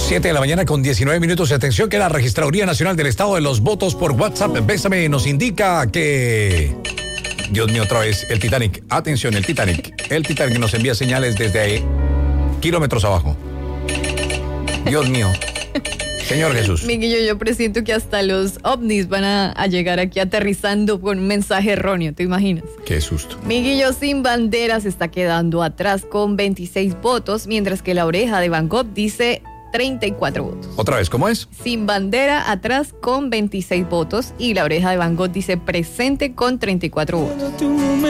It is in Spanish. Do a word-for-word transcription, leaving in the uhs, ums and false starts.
siete de la mañana con diecinueve minutos. Atención que la Registraduría Nacional del Estado de los Votos por WhatsApp, Bésame, nos indica que... Dios mío, otra vez, el Titanic. Atención, el Titanic. El Titanic nos envía señales desde ahí, kilómetros abajo. Dios mío. Señor Jesús. Miguelillo, yo presiento que hasta los ovnis van a, a llegar aquí aterrizando con un mensaje erróneo, ¿te imaginas? Qué susto. Miguelillo Sin Bandera se está quedando atrás con veintiséis votos, mientras que La Oreja de Van Gogh dice treinta y cuatro votos. Otra vez, ¿cómo es? Sin Bandera atrás con veintiséis votos y La Oreja de Van Gogh dice presente con treinta y cuatro votos.